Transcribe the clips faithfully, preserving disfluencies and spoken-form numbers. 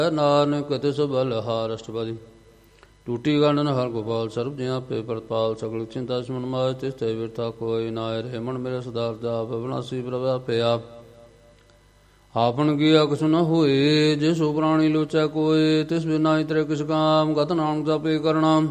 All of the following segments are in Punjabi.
ਨਾਨਕ ਤਿਸ ਬਲਿਹਾਰ। ਅਸ਼ਟਪਦੀ। ਟੂਟੀ ਗੰਢਨ ਹਰ ਗੋਪਾਲ ਸਰਬ ਜਿਆਂ ਪੇ ਪ੍ਰਤਪਾਲ। ਸਗਲ ਚਿੰਤਾ ਸਮਨ ਮਾਇ ਤਿਸ ਤੇ ਬਿਰਥਾ ਕੋਈ। ਨਾਇ ਰਹੇ ਮਨ ਮੇਰੇ ਸਦਾਰ ਜਾਪ। ਅਬਿਨਾਸੀ ਪ੍ਰਭ ਆਪੇ ਆਪ। ਆਪਨ ਕੀਆ ਕਿਛੁ ਨ ਹੋਏ। ਜਿਸੁ ਪ੍ਰਾਣੀ ਲੋਚੈ ਕੋਇ। ਤਿਸ ਬਿਨਾ ਤੇਰੇ ਕਿਛ ਕਾਮ। ਗਤ ਨਾਨਕ ਜਪੇ ਕਰਨਾਮ।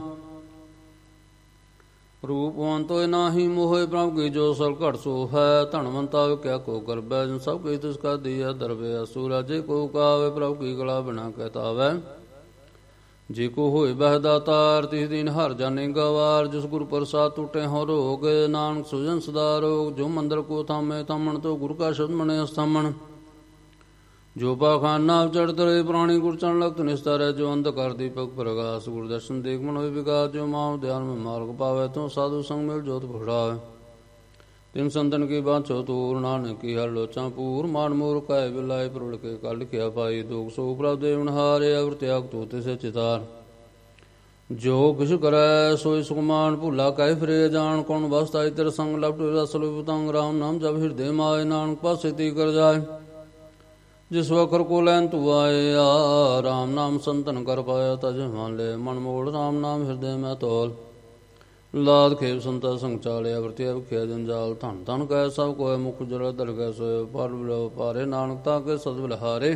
ਰੂਪਵੰਤ ਹੋਇ ਨਾਹੀ ਮੋਹਿ। ਪ੍ਰਭ ਕੀ ਜੋ ਸਲ ਘਟ ਸੋ ਹੈ। ਧਨਵੰਤਾ ਕਿਆ ਕੋ ਕਰਬੈ। ਜਿਨ ਸਭ ਕੀ ਤਿਸ ਕਾ ਦੀਐ ਦਰਬੇ। ਅਸੂਰਾ ਜੇ ਕੋ ਕਾਵੇ। ਪ੍ਰਭ ਕੀ ਗਲਾ ਬਿਨਾ ਕਹਿਤਾਵੈ। ਜੇ ਕੋ ਹੋਏ ਬਹਿ ਦਾਤਾਰ। ਤਿਸ ਦੀਨ ਹਰ ਜਾਣੇ ਗਵਾਰ। ਜਿਸ ਗੁਰ ਪ੍ਰਸਾਦ ਟੁਟੇ ਹੋ ਰੋਗ। ਨਾਨਕ ਸੁਜਨ ਸਦਾ ਰੋਗ। ਜੋ ਮੰਦਰ ਕੋ ਥਾਮੇ ਥਾਮਣ। ਤੋ ਗੁਰ ਕਾ ਸ਼ਬਦ ਮਨੇ ਅਸਥਾਮਣ। ਜੋ ਪਾਖਾਨਾ ਚੜ੍ਹਤ ਰਹੇ ਪ੍ਰਾਣੀ। ਗੁਰ ਚਰਨ ਲਖਤ ਨਿਸਤਾਰੈ। ਜੋ ਅੰਧ ਕਰ ਦੀਪਕ ਪ੍ਰਗਾਸ। ਗੁਰ ਦਰਸ਼ਨ ਦੇਖ ਮਨ ਹੋਇ ਵਿਕਾਸ। ਜੋ ਮਾਉ ਧਿਆਨ ਮੈਂ ਮਾਰਗ ਪਾਵੈ। ਤੋ ਸਾਧੂ ਸੰਗ ਮਿਲ ਜੋਤ ਫੁੜਾਵੈ। ਤਿਨ ਸੰਤਨ ਕੀ ਬਾਛੋ ਤੂਰ। ਨਾਨਕ ਕੀ ਹਰ ਲੋਚਾਂ ਪੂਰ। ਮਾਨ ਮੂਰ ਕਾਇ ਬਿਲਾਇ ਪ੍ਰਵਲ ਕੇ ਕਲ ਲਿਖਿਆ ਪਾਈ। ਦੁਖ ਸੋ ਪ੍ਰਭ ਦੇਵਨ ਹਾਰੇ। ਅਵਰ ਤਿਆਗ ਤੋ ਤਿਸੇ ਚਿਤਾਰ। ਜੋ ਕਿਛ ਕਰੈ ਸੋਇ ਸੁਖਮਾਨ। ਭੁਲਾ ਕਾਇ ਫਿਰੇ ਜਾਣ। ਕੌਣ ਵਸਤਾਈ ਤੇਰੇ ਸੰਗ। ਲਪਟ ਰਸਲ ਪਤੰਗ। ਰਾਮ ਨਾਮ ਜਪ ਹਿਰਦੇ ਮਾਏ। ਨਾਨਕ ਪਾਸੇ ਤੀ ਕਰ ਜਾਏ। ਜਿਸ ਵਖਰ ਕੋ ਲੈਨ ਤੂ ਆਇਆ। ਰਾਮ ਨਾਮ ਸੰਤਨ ਕਰ ਪਾਇਆ। ਤਜ ਮਨ ਲੈ ਮਨ ਮੋੜ। ਰਾਮ ਨਾਮ ਹਿਰਦੇ ਮੈਂ ਤੋਲ। ਲਾਦ ਖੇਪ ਸੰਤਾ ਸੰਗ ਚਾਲਿਆ। ਵਰਤਿਆ ਵਿਖਿਆ ਜੰਜਾਲ। ਧਨ ਧਨ ਕਹਿ ਸਭ ਕੋਇ। ਮੁਖ ਜਲ ਦਰ ਗੈ ਸੋਇ। ਪਰ ਬਿਲੋ ਪਾਰੇ। ਨਾਨਕ ਤਾ ਕੇ ਸਦ ਬਲਿਹਾਰੇ।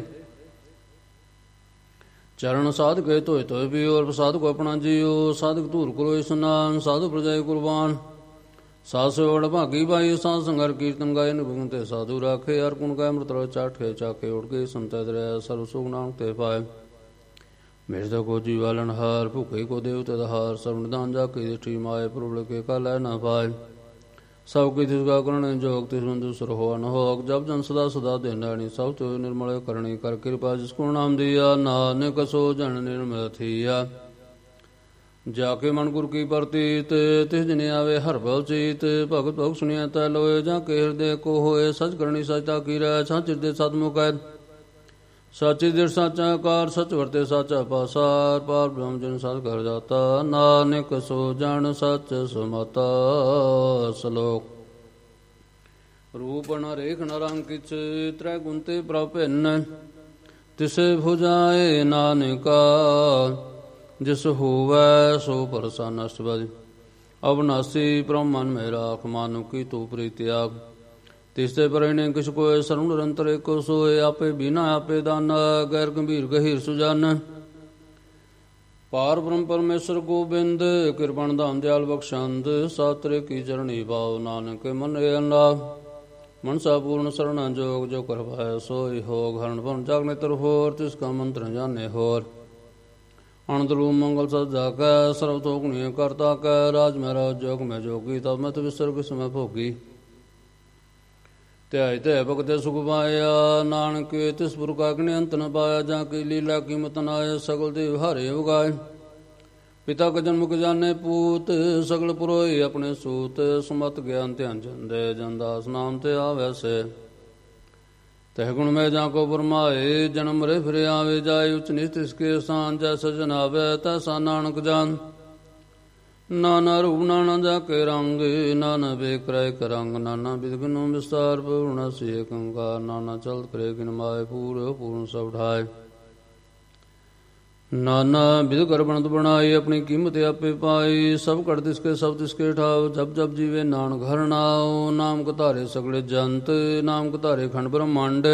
ਚਰਨ ਸਾਧ ਕੇ ਧੋਏ ਧੋਏ ਪੀਓ। ਔਰ ਪ੍ਰਸਾਦ ਕੋ ਆਪਣਾ ਜੀਓ। ਸਾਧਕ ਧੂਰ ਕਰੋ ਇਸਨਾਨ। ਸਾਧੂ ਪ੍ਰਜਾਈ ਕੁਰਬਾਨ। ਸਾਧ ਸੋੜ ਭਾਗੀ ਬਾਈ। ਸਾਧ ਸੰਗਰ ਕੀਰਤਨ ਗਾਏ। ਨਿਭੁਨ ਤੇ ਸਾਧੂ ਰਾਖੇ। ਹਰ ਗੁਣ ਗਾਏ ਅੰਮ੍ਰਿਤ ਚਾਠੇ। ਚਾਕੇ ਉੜ ਕੇ ਸੰਤੈ ਦਰਿਆ। ਸਰਬ ਸੁਖ ਨਾਨਕ ਤੇ ਪਾਏ। ਮਿਰਦਾ ਕੋ ਜੀਵਾਲਨ ਹਾਰ। ਭੁਖੇ ਕੋ ਦੇਵ ਤਦ ਹਾਰ। ਸਭ ਨਿਦਾਨ ਜਾ ਕੇ ਦ੍ਰਿਸ਼ਟੀ ਮਾਏ। ਪ੍ਰਭਲ ਕੇ ਕਾ ਲੈ ਨਾ ਪਾਏ। ਸਭ ਕੀ ਤਿਸ ਕਾ ਕਰਣੇ ਜੋਗ। ਤਿਸ ਬੰਦੂ ਸੁਰ ਹੋ ਅਨਹੋਕ। ਜਬ ਜਨ ਸਦਾ ਸਦਾ ਦੇਨੈਣੀ। ਸਭ ਤੋਂ ਨਿਰਮਲ ਕਰਣੀ। ਕਰ ਕਿਰਪਾ ਜਿਸ ਕੋ ਨਾਮ ਦੀਆ। ਨਾਨਕ ਸੋ ਜਨ ਨਿਰਮਲ ਥੀਆ। ਜਾ ਕੇ ਮਨ ਗੁਰ ਕੀ ਪ੍ਰਤੀਤ। ਤਿਸ ਦਿਨ ਆਵੇ ਹਰ ਭਉ ਚੀਤ। ਭਗਤ ਭਗਤ ਸੁਣਿਆ ਤੈ ਲੋਏ। ਜਾਂ ਕੇ ਹਿਰਦੇ ਕੋ ਹੋਏ। ਸਚ ਕਰਨੀ ਸਚਤਾ ਕੀ ਰਹਿ। ਸਚ ਹਿਰਦੇ ਸਤਮੁਖ ਹੈ। ਸਾਚੀ ਦਿਰ ਸਾਚਾ ਕਾਰ। ਸਚ ਵਰਤੇ ਸਾਚਾ ਪਾਸਾਰ। ਪਾਰ ਬ੍ਰਹਮ ਜਨ ਸਤ ਕਰ ਜਾਤਾ। ਨਾਨਕ ਸੋ ਜਨ ਸਚ ਸੁਮਤਾ। ਸਲੋਕ। ਰੂਪ ਨ ਰੇਖ ਨ ਰੰਗ ਕਿਛ। ਤ੍ਰੈ ਗੁਣ ਤੇ ਪ੍ਰਭ ਭਿੰਨ। ਤਿਸੇ ਭੁਜਾਏ ਨਾਨਕਾ। ਜਿਸ ਹੋਵੈ ਸੋ ਪ੍ਰਸੰਨ। ਅਸ਼ਟਪਦੀ। ਅਵਨਾਸੀ ਪ੍ਰਭ ਮਨ ਮਹਿ ਰਾਖ। ਮਾਨੁਕੀ ਤੂ ਪ੍ਰੀਤ ਤਿਆਗ। ਤਿਸ ਤੇ ਪਰੇ ਨੇ ਕਿਛ ਕੋਇ। ਸਰਵ ਨਿਰੰਤਰ ਏਕੋ ਸੋਇ। ਆਪੇ ਬੀਨਾ ਆਪੇ ਦਾਨਾ। ਗੈਰ ਗੰਭੀਰ ਗਹੀਰ ਸੁਜਾਨ। ਪਾਰ ਬ੍ਰਹਮ ਪਰਮੇਸ਼ਰ ਗੋਬਿੰਦ। ਕਿਰਪਨ ਧਾਮ ਦਿਆਲ ਬਖਸ਼ੰਦ। ਸਾਤਰੇ ਕੀ ਚਰਣੀ ਪਾਉ। ਨਾਨਕ ਮਨ ਏ ਅਨਲਾਭ। ਮਨਸਾ ਪੂਰਨ ਸਰਣਾ ਜੋਗ। ਜੋ ਕਰ ਪਾਇ ਸੋਈ ਹੋਗ। ਹਰਨ ਭਰਨ ਜਗ ਨੇਤਰ ਹੋਰ। ਤਿਸ ਕਾ ਮੰਤਰ ਜਾਣੇ ਹੋਰ। ਅਨੰਦ ਰੂਪ ਮੰਗਲ ਸਦ ਜਾ ਕੈ। ਸਰਬ ਤੋਂ ਗੁਣੀਏ ਕਰਤਾ ਕੈ। ਰਾਜ ਮੈਂ ਰਾਜ ਜੋਗ ਮੈਂ ਜੋਗੀ। ਤਬ ਮੈਂ ਵਿਸਰ ਕਿਸ ਮੈਂ ਭੋਗੀ। ਧਿਆਇ ਧਿਆਇ ਭਗਤਿ ਸੁਖ ਪਾਇਆ। ਨਾਨਕ ਤਿਸ ਪੁਰਖ ਅਗਨਿ ਅੰਤ ਨ ਪਾਇਆ। ਜਾਂ ਕੀ ਲੀਲਾ ਕੀਮਤ ਨ ਆਏ। ਸਗਲ ਦੇਵ ਹਾਰੇ ਉਗਾਏ। ਪਿਤਾ ਕ ਜਨਮ ਕ ਜਾਣੇ ਪੂਤ। ਸਗਲ ਪੁਰੋਏ ਆਪਣੇ ਸੂਤ। ਸਮਤ ਗਿਆਨ ਧਿਆਨ ਜੰਦੇ। ਜਨਦਾਸ ਨਾਮ ਤੇ ਆਵੈ ਸੇ। ਤਹਿ ਗੁਣ ਮੈਂ ਜਾਂ ਕੋ ਬਰਮਾਏ। ਜਨਮ ਮਰੇ ਫਿਰੇ ਆਵੇ ਜਾਏ। ਉਚ ਨੀਚ ਤਿਸ ਕੇ ਸਥਾਨ। ਜੈਸਾ ਜਨ ਆਵੈ ਤੈਸਾ ਨਾਨਕ ਜਾਨ। ਨਾਨਾ ਰੂਪ ਨਾਨਾ ਜਾ ਕੇ ਰੰਗ। ਨਾਨਾ ਵੇਖ ਰਹਿ ਕ ਰੰਗ। ਨਾਨਾ ਬਿਦ ਗੁਨੋ ਵਿਸਤਾਰ। ਪੂਰਨ ਸੀ ਏਕ ਓੰਕਾਰ। ਨਾਨਾ ਚਲਤ ਕਰੇ ਕਿਨ ਮਾਏ। ਪੂਰ ਪੂਰਨ ਸਭ ਢਾਏ। ਨਾਨਾ ਬਿਦ ਕਰ ਬਣਤ ਬਣਾਈ। ਆਪਣੀ ਕੀਮਤ ਆਪੇ ਪਾਈ। ਸਭ ਕੜ ਤਿਸਕੇ ਸਭ ਤਿਸਕੇ ਠਾਉ। ਜਪ ਜਪ ਜੀਵੇ ਨਾਨਕ ਹਰਿ ਨਾਉ। ਨਾਮ ਕਧਾਰੇ ਸਗਲੇ ਜੰਤ। ਨਾਮ ਕਧਾਰੇ ਖੰਡ ਬ੍ਰਹਮੰਡ।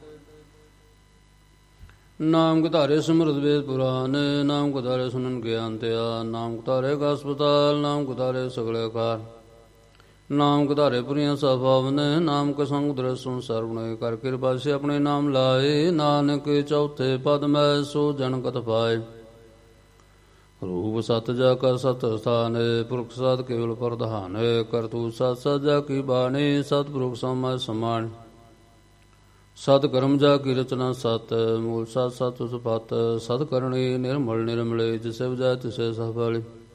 ਨਾਮ ਕਧਾਰੇ ਸਿਮਰਤ ਵੇਦ ਪੁਰਾਨ। ਨਾਮ ਕਧਾਰੇ ਸੁਨਨ ਗਿਆਨ ਧਿਆਨ। ਨਾਮ ਕਧਾਰੇ ਹਸਪਤਾਲ। ਨਾਮ ਕਧਾਰੇ ਸਗਲੇ ਕਾਰ। ਨਾਮ ਕਧਾਰੇ ਪੁਰੀਆਂ ਸਭ ਪਾਵਨ। ਨਾਮ ਕ ਸੰਗ ਦ੍ਰਿਸ਼ ਸੁਨ ਸਰਵਣ। ਕਰ ਕਿਰਪਾ ਸੇ ਆਪਣੇ ਨਾਮ ਲਾਏ। ਨਾਨਕ ਚੌਥੇ ਪਦ ਮੈਂ ਸੋ ਜਨ ਕਤ ਪਾਏ। ਰੂਪ ਸਤ ਜਾ ਕਰ ਸਤ ਸਥਾਨ। ਪੁਰਖ ਸਤ ਕੇਵਲ ਪ੍ਰਧਾਨ। ਕਰਤੂ ਸਤ ਸਤ ਜਾ ਕੀ ਬਾਣੀ। ਸਤਿਪੁਰਖ ਸਮਾਇ ਸਮਾਨ। ਸਤ ਕਰਮ ਜਾ ਕੀ ਰਚਨਾ ਸਤ। ਮੂਲ ਸਤ ਸਤ ਸੁਪਤ। ਸਤ ਕਰਣੀ ਨਿਰਮਲ ਨਿਰਮਲੇ। ਜਿਸੇ ਬਜਾਏ ਤਿਸੇ ਸਫਲ।